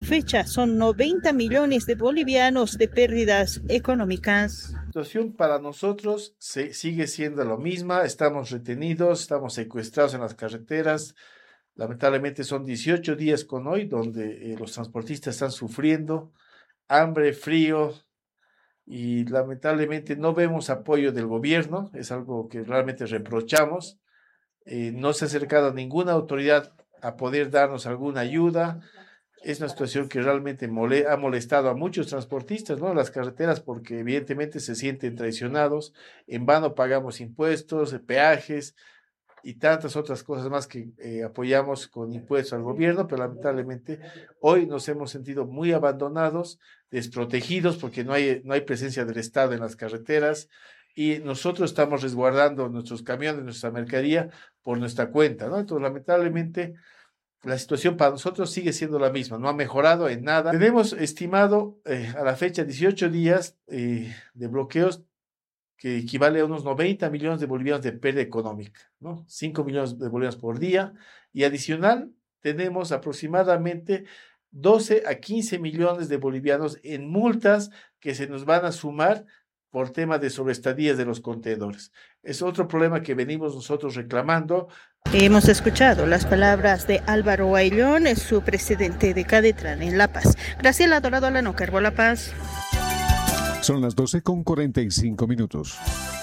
fecha son 90 millones de bolivianos de pérdidas económicas. La situación para nosotros sigue siendo la misma, estamos retenidos, estamos secuestrados en las carreteras. Lamentablemente son 18 días con hoy donde los transportistas están sufriendo hambre, frío, y lamentablemente no vemos apoyo del gobierno. Es algo que realmente reprochamos. No se ha acercado ninguna autoridad a poder darnos alguna ayuda. Es una situación que realmente ha molestado a muchos transportistas, ¿no? Las carreteras, porque evidentemente se sienten traicionados. En vano pagamos impuestos, peajes y tantas otras cosas más que apoyamos con impuestos al gobierno, pero lamentablemente hoy nos hemos sentido muy abandonados, desprotegidos, porque no hay presencia del Estado en las carreteras, y nosotros estamos resguardando nuestros camiones, nuestra mercadería por nuestra cuenta, ¿no? Entonces, lamentablemente, la situación para nosotros sigue siendo la misma, no ha mejorado en nada. Tenemos estimado a la fecha 18 días de bloqueos, que equivale a unos 90 millones de bolivianos de pérdida económica, ¿no? 5 millones de bolivianos por día, y adicional tenemos aproximadamente 12 a 15 millones de bolivianos en multas que se nos van a sumar por tema de sobreestadías de los contenedores. Es otro problema que venimos nosotros reclamando. Hemos escuchado las palabras de Álvaro Ayllón, su presidente de Cadetran en La Paz. Graciela Dorado, La Carbo, La Paz. Son las 12:45.